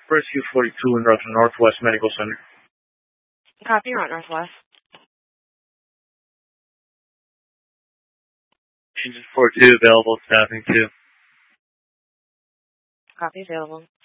Rescue 42 en route to Northwest Medical Center. Copy, route Northwest. Agent 42 available, staffing 2. Copy, available.